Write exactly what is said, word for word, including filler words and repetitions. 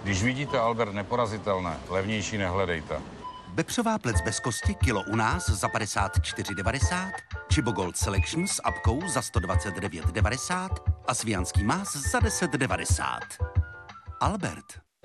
Když vidíte Albert neporazitelné, levnější nehledejte. Bepřová plec bez kosti kilo u nás za padesát čtyři devadesát, Chibo Gold Selection s apkou za sto dvacet devět devadesát a svijanský más za deset devadesát. Albert.